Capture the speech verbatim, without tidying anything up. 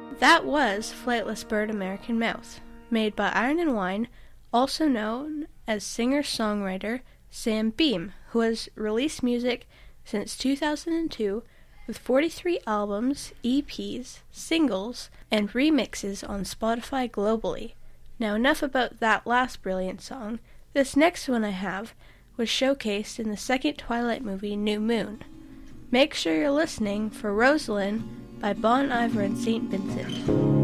That was Flightless Bird American Mouth, made by Iron and Wine, also known as singer-songwriter Sam Beam, who has released music since two thousand two with forty-three albums, E Ps, singles, and remixes on Spotify globally. Now enough about that last brilliant song. This next one I have was showcased in the second Twilight movie, New Moon. Make sure you're listening for Rosalind by Bon Iver and Saint Vincent.